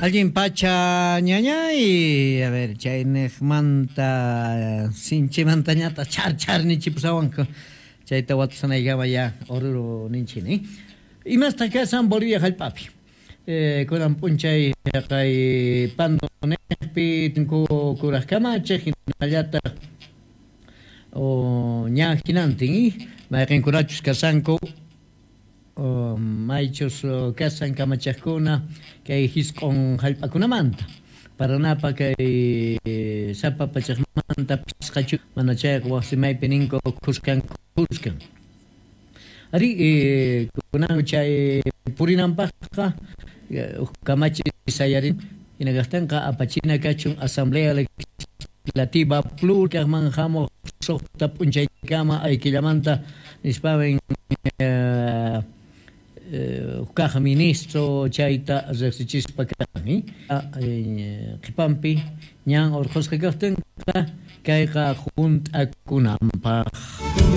Alguien pacha ñaña y a ver, chaynej manta sinchi mantañata char ni chipusawanka. Chayta watsanaygawa ya oruro ninchini. Y más que San Bolivia jalpapi. Kunan punchay kay pandonespi tinku kuras kamache hinallata o ña hinantin mayqin kurachus kasanku maychus kasan kamachakuna kay hisk'on hallp'akunamanta Paranapa kay sapa pachaqmanta pisqachu mana chayqa waqsimaypi ninku kuskan ari kunan chay purinanpaqqa kamachi sayarin inagastanqa apachina kachun asamblea legislativa pluriqman hamuq suqta p'unchaykama aykillamanta nispawan kaq ministro chayta riqsichispa kani qhipanpi ñan urqusqa kaqtinqa kayqa junt'akunanpaq